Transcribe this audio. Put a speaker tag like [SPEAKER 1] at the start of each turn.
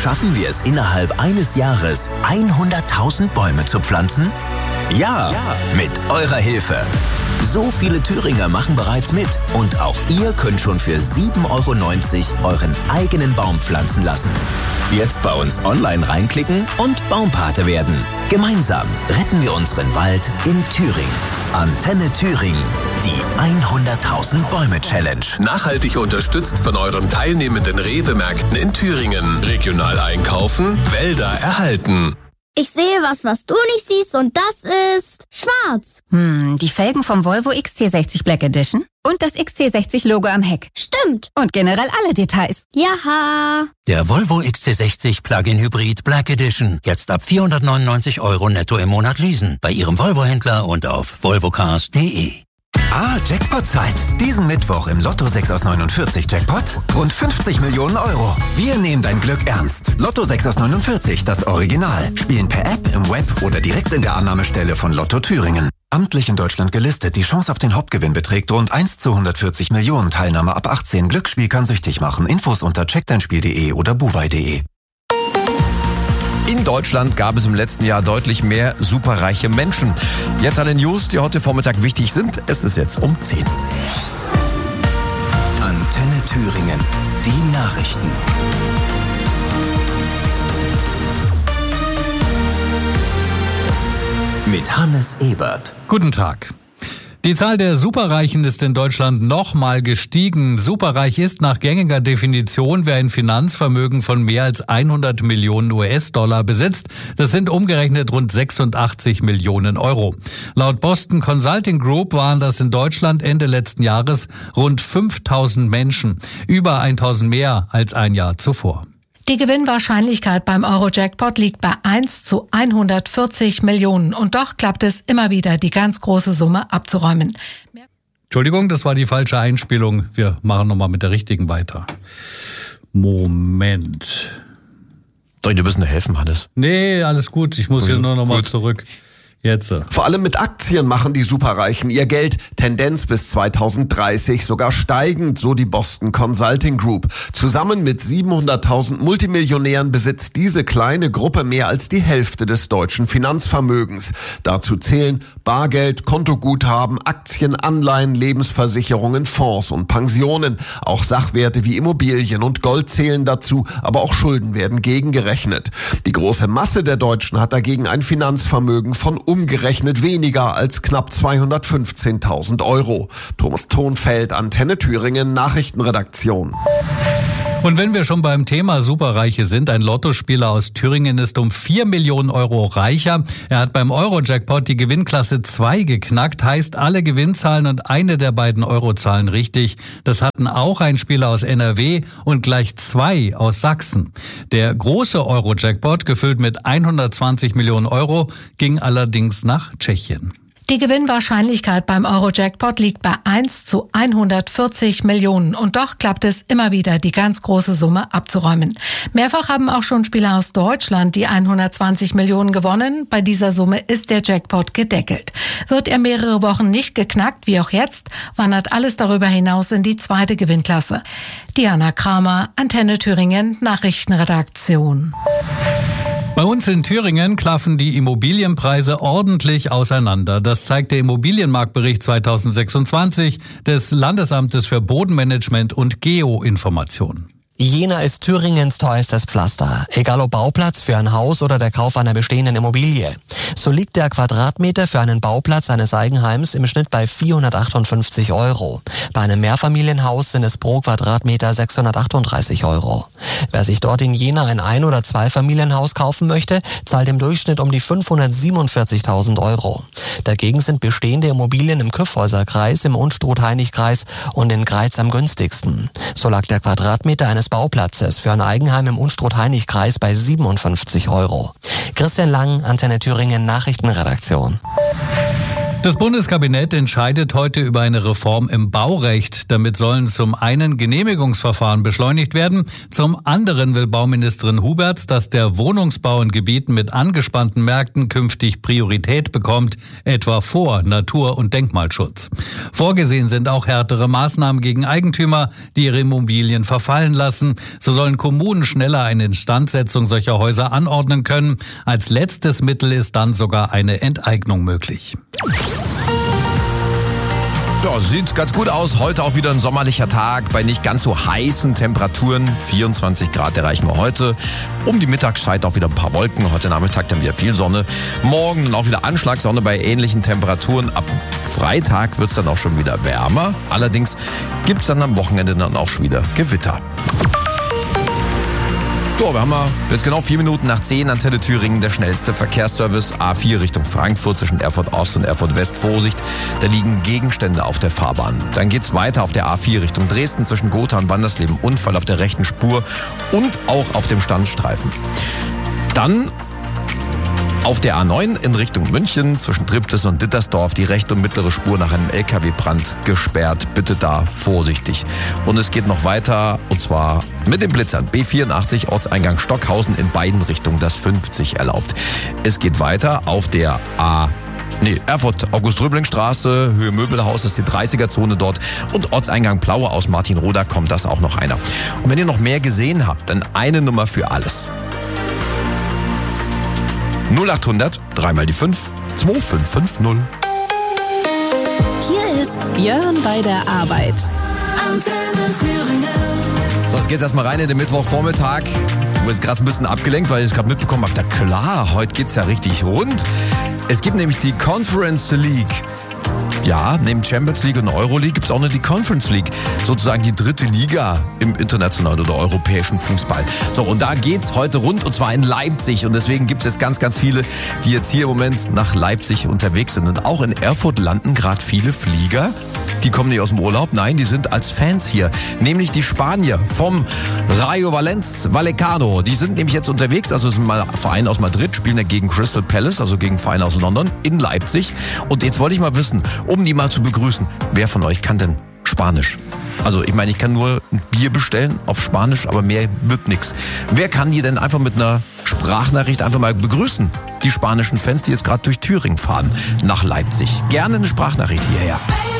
[SPEAKER 1] Schaffen wir es innerhalb eines Jahres, 100.000 Bäume zu pflanzen? Ja, mit eurer Hilfe. So viele Thüringer machen bereits mit und auch ihr könnt schon für 7,90 € euren eigenen Baum pflanzen lassen. Jetzt bei uns online reinklicken und Baumpate werden. Gemeinsam retten wir unseren Wald in Thüringen. Antenne Thüringen, die 100.000 Bäume Challenge.
[SPEAKER 2] Nachhaltig unterstützt von euren teilnehmenden Rewe-Märkten in Thüringen. Regional einkaufen, Wälder erhalten.
[SPEAKER 3] Ich sehe was du nicht siehst und das ist schwarz.
[SPEAKER 4] Die Felgen vom Volvo XC60 Black Edition und das XC60-Logo am Heck.
[SPEAKER 3] Stimmt.
[SPEAKER 4] Und generell alle Details.
[SPEAKER 3] Jaha.
[SPEAKER 5] Der Volvo XC60 Plug-in Hybrid Black Edition. Jetzt ab 499 € netto im Monat leasen. Bei Ihrem Volvo-Händler und auf volvocars.de.
[SPEAKER 6] Jackpot-Zeit. Diesen Mittwoch im Lotto 6 aus 49 Jackpot rund 50 Millionen €. Wir nehmen dein Glück ernst. Lotto 6 aus 49, das Original. Spielen per App, im Web oder direkt in der Annahmestelle von Lotto Thüringen. Amtlich in Deutschland gelistet. Die Chance auf den Hauptgewinn beträgt rund 1 zu 140 Millionen. Teilnahme ab 18. Glücksspiel kann süchtig machen. Infos unter checkdeinspiel.de oder buwei.de.
[SPEAKER 7] In Deutschland gab es im letzten Jahr deutlich mehr superreiche Menschen. Jetzt alle News, die heute Vormittag wichtig sind. Es ist jetzt um 10.
[SPEAKER 1] Antenne Thüringen, die Nachrichten. Mit Hannes Ebert.
[SPEAKER 8] Guten Tag. Die Zahl der Superreichen ist in Deutschland nochmal gestiegen. Superreich ist nach gängiger Definition, wer ein Finanzvermögen von mehr als 100 Millionen US-Dollar besitzt. Das sind umgerechnet rund 86 Millionen €. Laut Boston Consulting Group waren das in Deutschland Ende letzten Jahres rund 5.000 Menschen. Über 1.000 mehr als ein Jahr zuvor.
[SPEAKER 9] Die Gewinnwahrscheinlichkeit beim Euro-Jackpot liegt bei 1 zu 140 Millionen. Und doch klappt es immer wieder, die ganz große Summe abzuräumen.
[SPEAKER 8] Entschuldigung, das war die falsche Einspielung. Wir machen nochmal mit der richtigen weiter. Moment.
[SPEAKER 7] Soll ich dir ein bisschen helfen, Hannes?
[SPEAKER 8] Nee, alles gut. Ich muss hier nur nochmal zurück. Jetzt.
[SPEAKER 10] Vor allem mit Aktien machen die Superreichen ihr Geld. Tendenz bis 2030 sogar steigend, so die Boston Consulting Group. Zusammen mit 700.000 Multimillionären besitzt diese kleine Gruppe mehr als die Hälfte des deutschen Finanzvermögens. Dazu zählen Bargeld, Kontoguthaben, Aktien, Anleihen, Lebensversicherungen, Fonds und Pensionen. Auch Sachwerte wie Immobilien und Gold zählen dazu, aber auch Schulden werden gegengerechnet. Die große Masse der Deutschen hat dagegen ein Finanzvermögen von umgerechnet weniger als knapp 215.000 €. Thomas Thonfeld, Antenne Thüringen, Nachrichtenredaktion.
[SPEAKER 8] Und wenn wir schon beim Thema Superreiche sind, ein Lottospieler aus Thüringen ist um 4 Millionen € reicher. Er hat beim Euro-Jackpot die Gewinnklasse 2 geknackt, heißt alle Gewinnzahlen und eine der beiden Eurozahlen richtig. Das hatten auch ein Spieler aus NRW und gleich 2 aus Sachsen. Der große Euro-Jackpot, gefüllt mit 120 Millionen €, ging allerdings nach Tschechien.
[SPEAKER 9] Die Gewinnwahrscheinlichkeit beim Euro-Jackpot liegt bei 1 zu 140 Millionen. Und doch klappt es immer wieder, die ganz große Summe abzuräumen. Mehrfach haben auch schon Spieler aus Deutschland die 120 Millionen gewonnen. Bei dieser Summe ist der Jackpot gedeckelt. Wird er mehrere Wochen nicht geknackt, wie auch jetzt, wandert alles darüber hinaus in die zweite Gewinnklasse. Diana Kramer, Antenne Thüringen, Nachrichtenredaktion.
[SPEAKER 8] Bei uns in Thüringen klaffen die Immobilienpreise ordentlich auseinander. Das zeigt der Immobilienmarktbericht 2026 des Landesamtes für Bodenmanagement und Geoinformation.
[SPEAKER 11] Jena ist Thüringens teuerstes Pflaster. Egal ob Bauplatz für ein Haus oder der Kauf einer bestehenden Immobilie. So liegt der Quadratmeter für einen Bauplatz eines Eigenheims im Schnitt bei 458 €. Bei einem Mehrfamilienhaus sind es pro Quadratmeter 638 €. Wer sich dort in Jena ein Ein- oder Zweifamilienhaus kaufen möchte, zahlt im Durchschnitt um die 547.000 €. Dagegen sind bestehende Immobilien im Kyffhäuserkreis, im Unstrut-Hainich-Kreis und in Greiz am günstigsten. So lag der Quadratmeter eines Bauplatzes für ein Eigenheim im Unstrut-Hainich-Kreis bei 57 €. Christian Lang, Antenne Thüringen, Nachrichtenredaktion.
[SPEAKER 8] Das Bundeskabinett entscheidet heute über eine Reform im Baurecht. Damit sollen zum einen Genehmigungsverfahren beschleunigt werden. Zum anderen will Bauministerin Huberts, dass der Wohnungsbau in Gebieten mit angespannten Märkten künftig Priorität bekommt, etwa vor Natur- und Denkmalschutz. Vorgesehen sind auch härtere Maßnahmen gegen Eigentümer, die ihre Immobilien verfallen lassen. So sollen Kommunen schneller eine Instandsetzung solcher Häuser anordnen können. Als letztes Mittel ist dann sogar eine Enteignung möglich.
[SPEAKER 7] Ja, sieht ganz gut aus. Heute auch wieder ein sommerlicher Tag bei nicht ganz so heißen Temperaturen. 24 Grad erreichen wir heute. Um die Mittagszeit auch wieder ein paar Wolken. Heute Nachmittag dann wieder viel Sonne. Morgen dann auch wieder Anschlagssonne bei ähnlichen Temperaturen. Ab Freitag wird's dann auch schon wieder wärmer. Allerdings gibt's dann am Wochenende dann auch schon wieder Gewitter. So, wir haben jetzt genau 4 Minuten nach 10 Antenne Thüringen, der schnellste Verkehrsservice. A4 Richtung Frankfurt zwischen Erfurt Ost und Erfurt West. Vorsicht, da liegen Gegenstände auf der Fahrbahn. Dann geht's weiter auf der A4 Richtung Dresden zwischen Gotha und Wandersleben. Unfall auf der rechten Spur und auch auf dem Standstreifen. Dann auf der A9 in Richtung München zwischen Triptis und Dittersdorf die rechte und mittlere Spur nach einem LKW-Brand gesperrt. Bitte da vorsichtig. Und es geht noch weiter und zwar mit den Blitzern. B84 Ortseingang Stockhausen in beiden Richtungen das 50 erlaubt. Es geht weiter auf der Erfurt-August-Röbling-Straße, Höhe Möbelhaus ist die 30er-Zone dort und Ortseingang Plaue aus Martinroda kommt das auch noch einer. Und wenn ihr noch mehr gesehen habt, dann eine Nummer für alles. 0800 3 mal die 5 2550.
[SPEAKER 12] Hier ist Jörn bei der Arbeit. Antenne Thüringen.
[SPEAKER 7] So, jetzt geht's erstmal rein in den Mittwochvormittag. Ich bin jetzt gerade ein bisschen abgelenkt, weil ich gerade mitbekommen habe, na klar, heute geht's ja richtig rund. Es gibt nämlich die Conference League. Ja, neben Champions League und Euroleague gibt's auch noch die Conference League. Sozusagen die dritte Liga im internationalen oder europäischen Fußball. So, und da geht's heute rund und zwar in Leipzig. Und deswegen gibt es ganz, ganz viele, die jetzt hier im Moment nach Leipzig unterwegs sind. Und auch in Erfurt landen gerade viele Flieger. Die kommen nicht aus dem Urlaub, nein, die sind als Fans hier. Nämlich die Spanier vom Rayo Vallecano. Die sind nämlich jetzt unterwegs, also sind mal Verein aus Madrid, spielen ja gegen Crystal Palace, also gegen Verein aus London, in Leipzig. Und jetzt wollte ich mal wissen, um die mal zu begrüßen, wer von euch kann denn Spanisch? Also ich meine, ich kann nur ein Bier bestellen auf Spanisch, aber mehr wird nix. Wer kann die denn einfach mit einer Sprachnachricht einfach mal begrüßen? Die spanischen Fans, die jetzt gerade durch Thüringen fahren nach Leipzig. Gerne eine Sprachnachricht hierher.